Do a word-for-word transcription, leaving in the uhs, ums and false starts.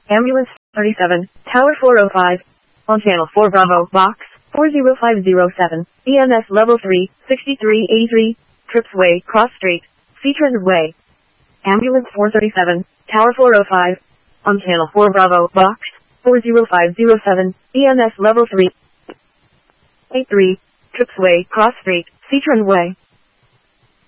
Ambulance thirty-seven, Tower four oh five. On Channel four Bravo, Box four oh five oh seven. E M S Level three, sixty-three eighty-three. Trips Way, Cross Street, Seatrans Way. Ambulance four thirty-seven, Tower four oh five. On Channel four Bravo, Box four oh five oh seven. E M S Level three, eighty-three. Trips Way, Cross Street, Seatrans Way.